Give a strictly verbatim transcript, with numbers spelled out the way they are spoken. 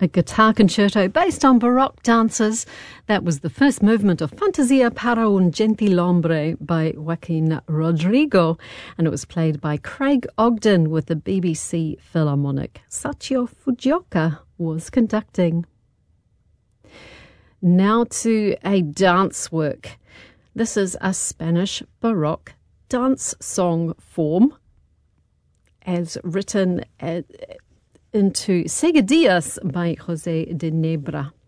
A guitar concerto based on Baroque dances. That was the first movement of Fantasia para un Gentilhombre by Joaquin Rodrigo, and it was played by Craig Ogden with the B B C Philharmonic. Sachio Fujioka was conducting. Now to a dance work. This is a Spanish Baroque dance song form as written at into Seguidillas by José de Nebra.